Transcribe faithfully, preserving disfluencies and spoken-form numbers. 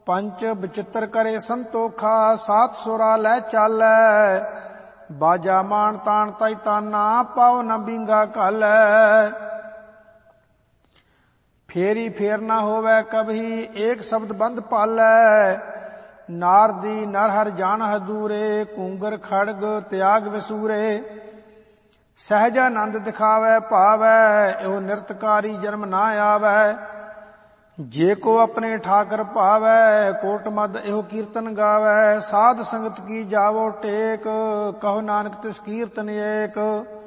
ਪੰਚ ਬਚਿੱਤਰ ਕਰੇ ਸੰਤੋਖਾ, ਸਾਤ ਸੁਰਾ ਲੈ ਚਾਲੈ, ਬਾਜਾ ਮਾਨ ਤਾਣ ਤੈ ਤਾਨਾ, ਪਾਉ ਨ ਬੀਂਗਾ ਘਾਲੈ। ਫੇਰੀ ਫੇਰ ਨਾ ਹੋਵੈ ਕਭੀ, ਏਕ ਸ਼ਬਦ ਬੰਦ ਪਾਲੈ, ਨਾਰਦੀ ਨਰ ਹਰ ਜਾਣ ਹਦੂਰੇ, ਘੂੰਗਰ ਖੜਗ ਤਿਆਗ ਵਿਸੂਰੇ। ਸਹਿਜਾਨੰਦ ਦਿਖਾਵੈ ਭਾਵੈ, ਇਹੋ ਨਿਰਤਕਾਰੀ ਜਨਮ ਨਾ ਆਵੈ। ਜੇ ਕੋ ਆਪਣੇ ਠਾਕਰ ਭਾਵੈ, ਕੋਟ ਮਦ ਇਹੋ ਕੀਰਤਨ ਗਾਵੈ। ਸਾਧ ਸੰਗਤ ਕੀ ਜਾਵੋ ਟੇਕ, ਕਹੋ ਨਾਨਕ ਤਿਸ ਕੀਰਤਨ ਏਕ।